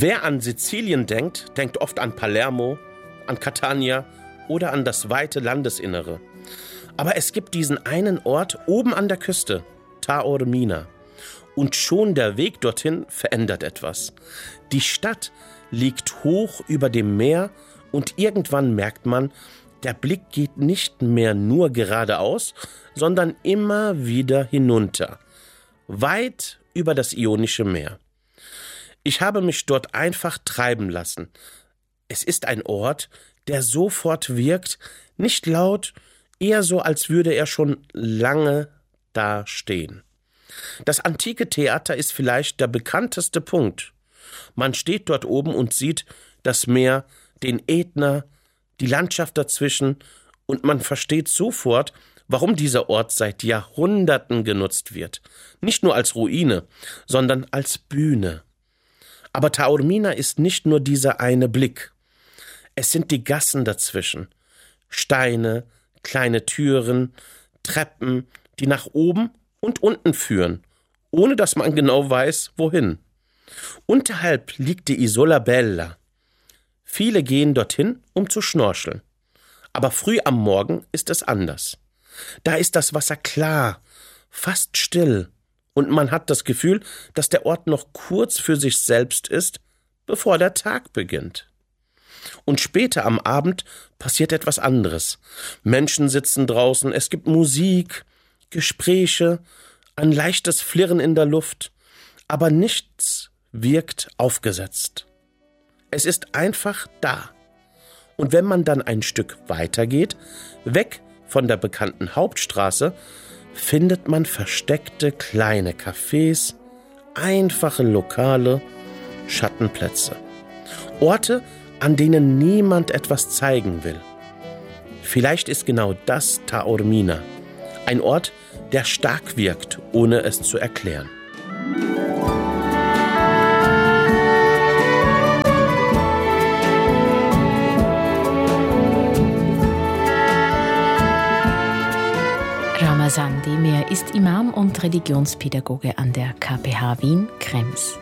Wer an Sizilien denkt, denkt oft an Palermo, an Catania oder an das weite Landesinnere. Aber es gibt diesen einen Ort oben an der Küste, Taormina. Und schon der Weg dorthin verändert etwas. Die Stadt liegt hoch über dem Meer und irgendwann merkt man, der Blick geht nicht mehr nur geradeaus, sondern immer wieder hinunter, weit über das Ionische Meer. Ich habe mich dort einfach treiben lassen. Es ist ein Ort, der sofort wirkt, nicht laut, eher so, als würde er schon lange da stehen. Das antike Theater ist vielleicht der bekannteste Punkt. Man steht dort oben und sieht das Meer, den Ätna, die Landschaft dazwischen, und man versteht sofort, warum dieser Ort seit Jahrhunderten genutzt wird. Nicht nur als Ruine, sondern als Bühne. Aber Taormina ist nicht nur dieser eine Blick. Es sind die Gassen dazwischen. Steine, kleine Türen, Treppen, die nach oben und unten führen, ohne dass man genau weiß, wohin. Unterhalb liegt die Isola Bella. Viele gehen dorthin, um zu schnorcheln. Aber früh am Morgen ist es anders. Da ist das Wasser klar, fast still, und man hat das Gefühl, dass der Ort noch kurz für sich selbst ist, bevor der Tag beginnt. Und später am Abend passiert etwas anderes. Menschen sitzen draußen, es gibt Musik, Gespräche, ein leichtes Flirren in der Luft, aber nichts wirkt aufgesetzt. Es ist einfach da. Und wenn man dann ein Stück weitergeht, weg von der bekannten Hauptstraße, findet man versteckte kleine Cafés, einfache Lokale, Schattenplätze. Orte, an denen niemand etwas zeigen will. Vielleicht ist genau das Taormina. Ein Ort, der stark wirkt, ohne es zu erklären. Ramazan Demir ist Imam und Religionspädagoge an der KPH Wien Krems.